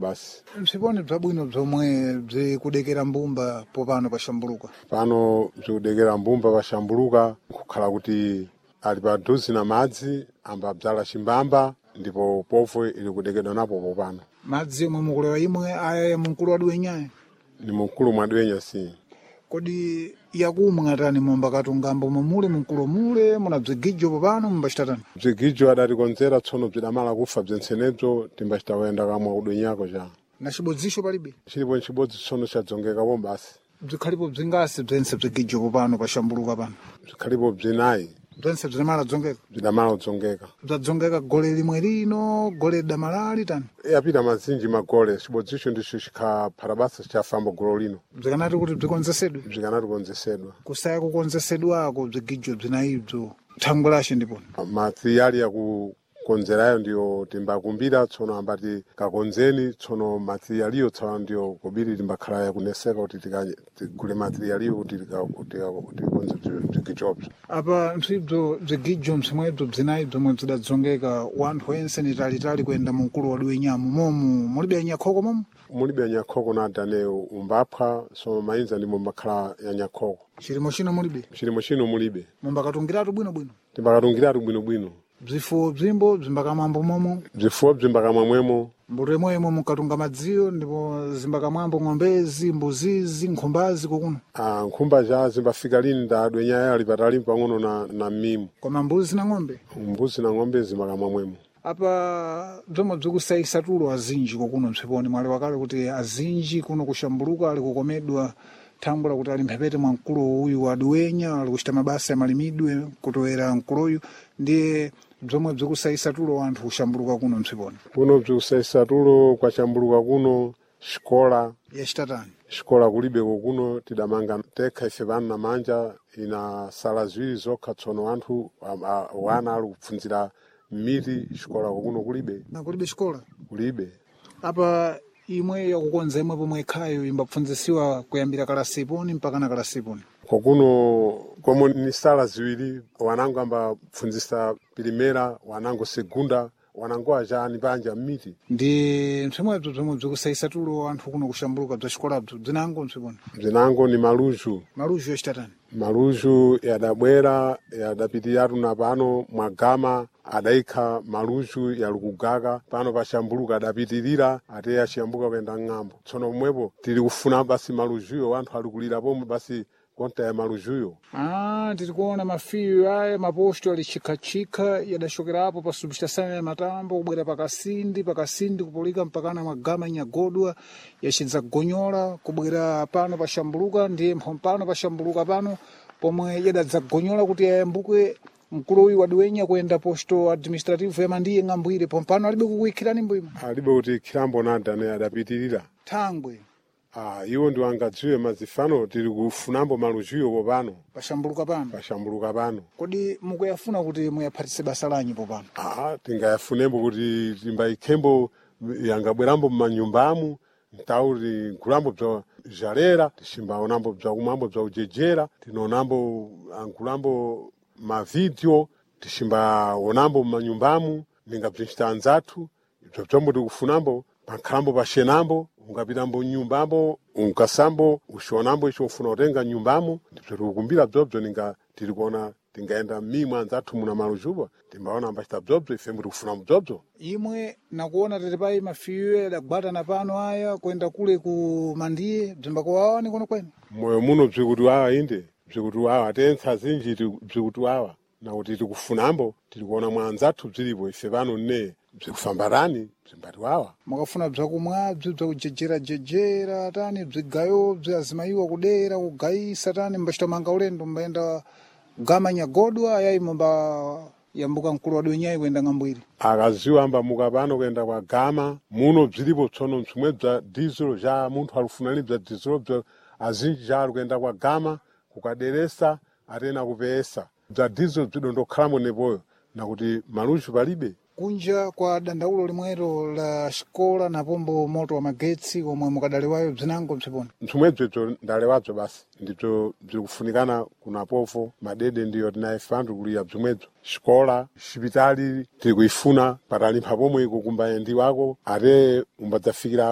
basi. Msipone bzabwino bzomwe bzikudekera mbumba popano pashambuluka. Pano bzikudekera mbumba pashambuluka kukhala kuti ali padhuzi na madzi amba bzala chimbamba ndipo povo ili kudekedwa napo popano. Madzi omwe mukulewa imwe aya mukulu wadwenyayo? Ni mukulu mwadwenya si. Kodi yakumwa tani momba katungambo momule mukulu mule muna bzigijo popano mumbachitatani? Bzigijo adatikonzera tsono bzidamala kufa bzentsenebzo timbachitawenda kamwa kudwenyako cha. Na chibodzisho palibe? Chilipo chibodzi tsono chadzongeka basi. Bzikhalipo bzingasi bzense bzigijo popano pashambuluka pano? Bzikhalipo bzinayi. Bzense bzidamala dzongeka? Bzidamala kudzongeka. Bzadzongeka gole limwe lino, gole damalali tani? Yapita mazinji magole, chibodzisho ndicho chikaphala basa chafamba golo lino. Bzikanati kuti bzikonzesedwe? Bzikanati kukonzesedwa. Kusaya kukonzesedwako bzigijo bzinayibzo thangwe lashe ndiponi? Materiali ya kukonzerayo ndiyo timbakumbira tsono ambati kakonzeni tsono materialiyo tsawa ndiyo kubiri timbakhala yakuneseka kuti tigule materialiyo kuti tikonze bzigijobzo. Apa msibzo bzigijo msimwebzo bzinayibzo mwe bzidadzongeka wanthu wense ni talitali kuyenda mukulu wadwenyamu momu mulibe yanyakhoko momu? Mulibe yanyakhoko nadaneyo umbapha so mainza ndimo mbakhala yanyakhoko. Chilimo chino mulibe? Chilimo chino mulibe. Mumbakatungiratu bwinobwino? Timbakatungiratu bwinobwino. Bzifuwo bzimbo bzimbakamwambo momo? Bzifuwo bzimbakamwamwemo. Mbuto imwemo mukatunga madziyo ndipo zimbakamwambo ng'ombezi, mbuzizi, nkhumbazi kukuno? Nkhumba ja zimbafika lini ndadwenyayo ali patali pang'ono na mmimu. Koma mbuzi na ng'ombe? Mbuzi na ng'ombe zimbakamwamwemo. Apa bzomwe bzikusayisa tulo azinji kukuno msiponi mwale wakale kuti azinji kuno kushambuluka ali kukomedwa thangula kuti ali mphepete mwa mkulu uyu wadwenya ali kuchita mabasa ya malimidwe kutowera mkulu uyu ndiye bzomwe bzikusayisa tulo anthu kushambuluka kuno msiponi. Kuno bzikusayisa tulo kwa shambuluka kuno xikola yachitatani. Xikola kulibe kuno tidamanga tekha ife pano na manja ina sala ziwiri zokha tsono anthu wana ali kupfunzira miti xikola kuno kulibe. Na kulibe xikola? Kulibe. Apa imwe yakukonza imwe pomwe ikhayo imbapfunzisiwa kuyambira kalasiponi mpaka na kalasiponi? Kuno komo ni sala ziwiri wanangu ambapfunzisa pirimera wanangu segunda wanangu ajani banja miti. Ndi msemwebzo bzomwe bzikusayisa tulo anthu kuno kushambuluka bza xikolabzo bzinango msiponi? Bzinango ni maluju. Maluju yachitatani? Maluju yadabwera yadapitiratu na pano mwagama adaikha maluju yalikugaka pano pashambuluka adapitirira ate yachiyambuka kuyenda ng'ambo. Tsono pomwepo tili kufuna basi malujuyo anthu ali kulira pomwe basi konta ya malujuyo. Tiri kuona mafiyo aya maposto alichikachika yadashokerapo pa substansio ya matambo kubwera pakasindi kupulika mpakana mwagama nyagodwa yachidza gonyola kubwera pano pashambuluka ndiye mpano pashambuluka pano pomwe yadadzagonyola kuti ayambuke mkulu uyu wadwenya kuyenda posto administrative ya mandiye ng'ambwire pompano alibe kukuikhirani mbwimo? Alibe kuti ikhirambo nadane adapitirira. Thangwe. Iwo ndi wangadziwe mazifano tili kufunambo malujuyo popano. Pashambuluka pano? Pashambuluka pano. Kodi mukuyafuna kuti muyaphatise basa lanyi popano? Tingayafunembo kuti timbayikhembo yangabwerambo m'manyumbamu ntauti nkulambo bza jalera tishimbaonambo bzakumambo bza ujejera tinoonambo ankulambo mavideo tishimbaonambo m'manyumbamu ninga bzinchita anzathu ibzo bzombo tikufunambo pankhalambo pashenambo ungapitambo nyumbambo unkasambo ushonambo icho ufuna utenga nyumbamo ndibzo tikukumbira bzobzo ninga tili kuona tingaenda mimwe anzathu muna malujupa timbaona ambachita bzobzo ifembo tikufuna bzobzo. Imwe nakuona tete mafiyo yadagwatana pano aya kwenda kule ku mandiye bzimbakuwawa ni kono kwene? Moyo muno bzikutiwawa inde bzikutiwawa atentsa azinji bzikutiwawa na kuti tikufunambo tili kuona mwa anzathu bzilipo ife pano ne bzikufambarani bzimbatiwawa. Mwakafuna bzakumwabzi bzakujejera tani bzigayo bzazimayiwa kudera kugayisa tani mbachita manga ulendo mbaenda gama nyagodwa yayi mumba yambuka mkulu wadwenyayi kwenda ng'ambwiri? Akaziwa amba muka pano kwenda kwa gama muno bzilipo tsono msumwe bza diesel ja munthu alufunani bza diesel bza azinji ja kwenda kwa gama kukaderesa atena kupesa bza diesel bzidondokhalamo nepoyo nakuti maluju palibe. Kunja kwa dandaulo limwero la xikola na pombo moto wa magetsi omwe mukadalewayo bzinango msiponi? Msumwebzo ndalewabzo basi ndibzo bzikufunikana kunapovo madede ndiyo tinayefandu kuliya bzimwebzo xikola xipitali tili kuifuna patali mpha pomwe kukumba yendi wako ate umbadzafikira